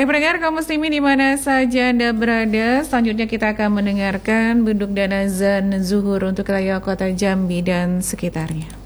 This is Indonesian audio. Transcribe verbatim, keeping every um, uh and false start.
Baik pendengar kaum muslimin di mana saja Anda berada, selanjutnya kita akan mendengarkan beduk dan azan zuhur untuk wilayah kota Jambi dan sekitarnya.